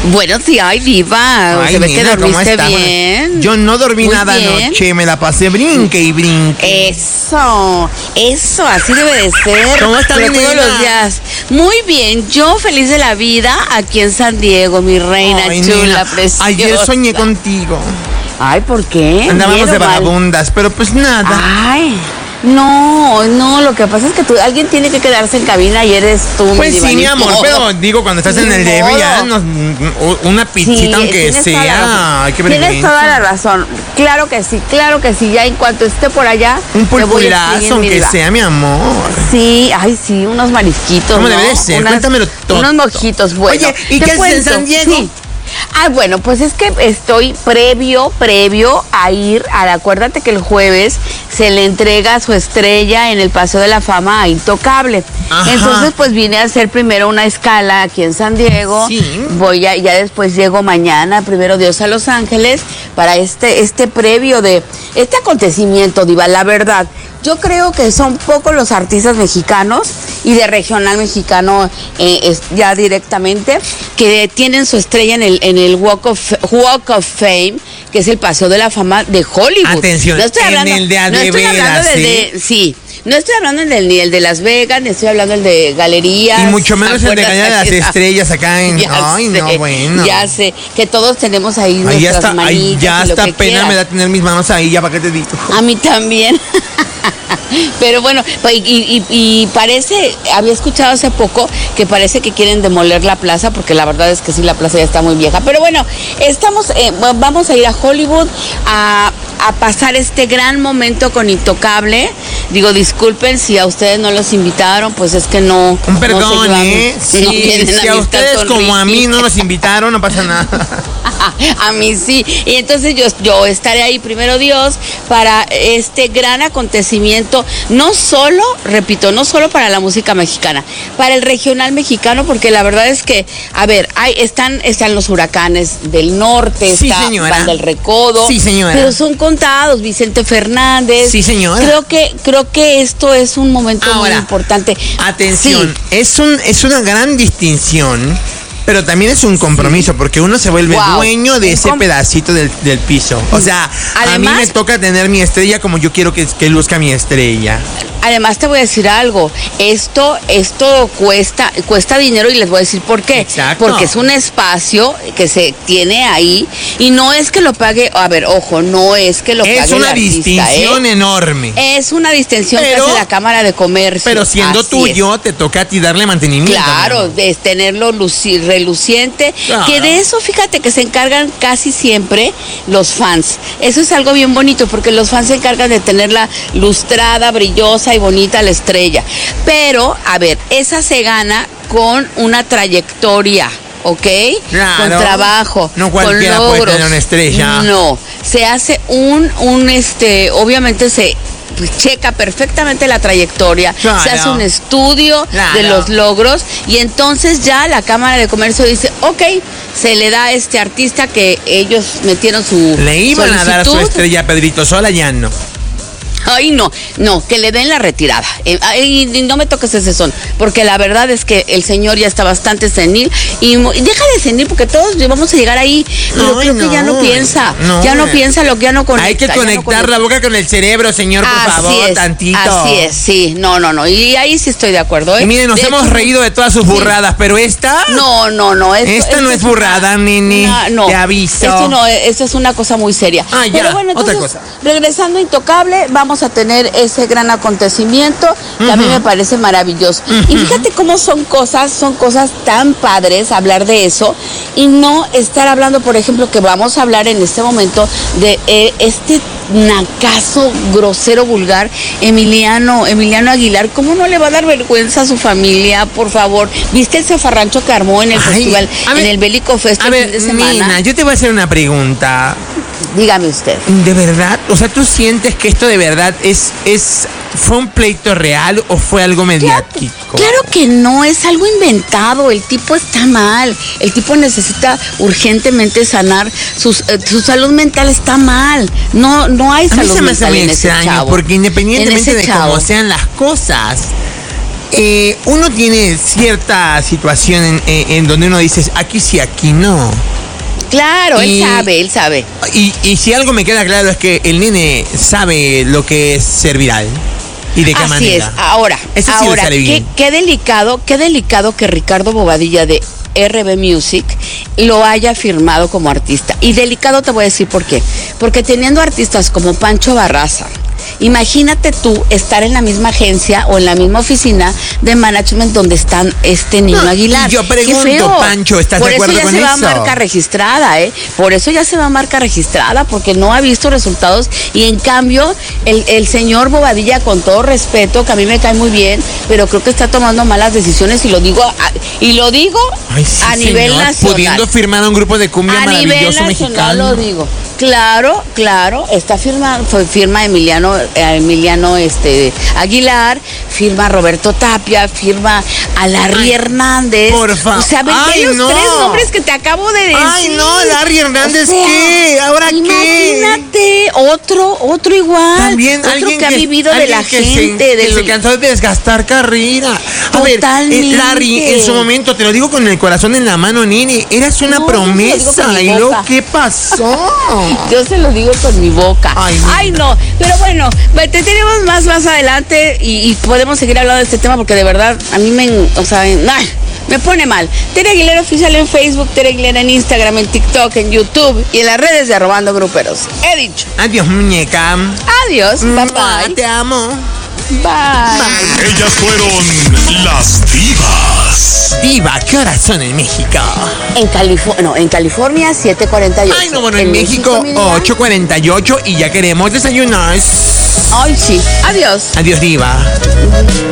Bueno, sí, ay, viva. Ay, Se ve que nena, ¿cómo dormiste estás? bien. Yo no dormí Muy nada bien. anoche, me la pasé brinque y brinque. Eso, así debe de ser. ¿Cómo está pero mi todos nena? los días. Muy bien, yo feliz de la vida aquí en San Diego, mi reina Ay, chula, nena, preciosa. ayer soñé contigo. Ay, ¿por qué? Andábamos ¿Bien de o mal? vagabundas, pero pues nada. Ay, no, lo que pasa es que alguien tiene que quedarse en cabina y eres tú, Pues mi sí, mi divanito. amor, pero digo, cuando estás en Ni el DF ya modo. una pizzita aunque tienes toda la sea. razón. Ay, qué Tienes vergüenza. toda la razón. Claro que sí. Ya en cuanto esté por allá, Un te voy a pulpulazo, escribir, mi aunque diva. sea, mi amor. Sí, unos marisquitos. ¿Cómo ¿no? debe de ser? Cuéntamelo todo. Unos mojitos, bueno. Oye, ¿y te qué haces en cuento, San Diego? sí. Bueno, pues es que estoy previo a ir, acuérdate que el jueves se le entrega su estrella en el Paseo de la Fama a Intocable. Ajá. Entonces, pues vine a hacer primero una escala aquí en San Diego. Sí. Ya después llego mañana, primero Dios, a Los Ángeles para este previo de este acontecimiento, diva, la verdad. Yo creo que son pocos los artistas mexicanos y de regional mexicano ya directamente que tienen su estrella en el Walk of Fame, que es el Paseo de la Fama de Hollywood. Atención, no estoy hablando, en el de no estoy hablando veras, sí. No estoy hablando ni el de Las Vegas, ni estoy hablando del de Galerías. Y mucho menos el de ¿Acuerdas? Cañada de las Estrellas acá en. Ay, no, bueno. Ya sé, que todos tenemos ahí Ay, ya nuestras está, manitas ay, ya y lo hasta que pena quieras. me da tener mis manos ahí, ya para qué te digo. A mí también. Pero bueno, y parece, había escuchado hace poco que parece que quieren demoler la plaza, porque la verdad es que sí, la plaza ya está muy vieja. Pero bueno, vamos a ir a Hollywood a pasar este gran momento con Intocable. Digo, disculpen si a ustedes no los invitaron, pues es que no. Un perdón, no se llevan, Sí, no tienen si a amistad ustedes con como a Ricky. mí no nos invitaron, no pasa nada. A mí sí. Y entonces yo estaré ahí, primero Dios, para este gran acontecimiento, no solo para la música mexicana, para el regional mexicano, porque la verdad es que, a ver, están los huracanes del norte, Sí, está señora. Banda del Recodo, Sí, señora. pero son contados, Vicente Fernández. Sí, señora. Creo que esto es un momento muy Ahora, importante. Atención, Sí. es una gran distinción, pero también es un compromiso, porque uno se vuelve Wow. dueño de ese pedacito del piso. O sea, a mí Además- me toca tener mi estrella como yo quiero que luzca mi estrella. Además te voy a decir algo, esto cuesta dinero y les voy a decir por qué. Exacto. Porque es un espacio que se tiene ahí y no es que lo pague, a ver, ojo, no es que lo pague Es el una artista, distinción enorme. Es una distinción que Pero- hace la Cámara de Comercio. Pero siendo Así tuyo, te toca a ti darle mantenimiento. Claro, mi amor. es tenerlo reluciente, Claro. que de eso fíjate que se encargan casi siempre los fans. Eso es algo bien bonito porque los fans se encargan de tenerla lustrada, brillosa y bonita la estrella. Pero, a ver, esa se gana con una trayectoria. ¿Ok? Claro. Con trabajo, No con cualquiera puede logros. tener una estrella. No, se hace obviamente se checa perfectamente la trayectoria, Claro. se hace un estudio Claro. de los logros y entonces ya la Cámara de Comercio dice, ok, se le da a este artista que ellos metieron su Le iban a dar su solicitud. estrella a Pedrito Sola, ya no. Ay, no, que le den la retirada. Y no me toques ese son, porque la verdad es que el señor ya está bastante senil y deja de senil porque todos vamos a llegar ahí, pero Ay, creo que ya no piensa, ya no piensa lo que ya no conecta. Hay que ya no conectar conecta. la boca con el cerebro, señor, por favor, tantito. Así es, sí, no, y ahí sí estoy de acuerdo, ¿eh? Y miren, nos De hemos hecho, reído de todas sus burradas, pero esta... No. Esta no es burrada, nene. Te aviso. Esto es una cosa muy seria. Ah, ya, Pero bueno, otra entonces, cosa. regresando a Intocable, vamos a tener ese gran acontecimiento que a mí me parece maravilloso. Y fíjate cómo son cosas tan padres hablar de eso y no estar hablando, por ejemplo, que vamos a hablar en este momento de este nacazo, grosero, vulgar, Emiliano Aguilar. ¿Cómo no le va a dar vergüenza a su familia, por favor? ¿Viste ese farrancho que armó en el festival, en el Bélico Fest el fin de semana? Nena, yo te voy a hacer una pregunta. Dígame usted. ¿De verdad? O sea, ¿tú sientes que esto de verdad fue un pleito real o fue algo mediático? Claro que no, es algo inventado. El tipo está mal. El tipo necesita urgentemente sanar. Su salud mental está mal. No hay A mí salud se me hace mental muy en ese extraño, chavo. porque independientemente En ese de chavo. cómo sean las cosas, uno tiene cierta situación en donde uno dice, aquí sí, aquí no. Claro, él sabe. Y si algo me queda claro es que el nene sabe lo que es ser viral. ¿Y de qué manera? Así es. Ahora, qué delicado que Ricardo Bobadilla de RB Music lo haya firmado como artista. Y delicado te voy a decir por qué. Porque teniendo artistas como Pancho Barraza, imagínate tú estar en la misma agencia o en la misma oficina de management donde están Niño Aguilar. Y yo pregunto, Pancho, ¿estás de acuerdo con eso? Por eso ya se va a marca registrada, ¿eh? Por eso ya se va a marca registrada, porque no ha visto resultados. Y en cambio, el señor Bobadilla, con todo respeto, que a mí me cae muy bien, pero creo que está tomando malas decisiones y lo digo Ay, sí, a nivel nacional. Pudiendo firmar a un grupo de cumbia maravilloso mexicano. Lo digo. Claro, está firma Emiliano Aguilar, firma Roberto Tapia, firma a Larry Hernández. Por favor. O sea, ven los 3 nombres que te acabo de decir. Ay, no, Larry Hernández, ¿qué? ¿Ahora qué? Imagínate, otro igual. También otro alguien que ha vivido de la gente. Que se cansó de desgastar carrera. A ver, Larry, en su momento, te lo digo con el corazón en la mano, nene, eras una promesa. ¿Y luego qué pasó? Yo se lo digo con mi boca. Ay, no. Pero bueno, te tenemos más adelante y podemos seguir hablando de este tema porque de verdad a mí me pone mal. Tere Aguilera Oficial en Facebook, Tere Aguilera en Instagram, en TikTok, en YouTube y en las redes de Arrobando Gruperos. He dicho. Adiós, muñeca. Adiós. Bye, bye. Te amo. Bye. Ellas fueron las divas. Diva, ¿qué horas son en México? En California 7:48. Ay, no, bueno, en México 8:48 y ya queremos desayunar. Ay, sí. Adiós. Adiós, diva.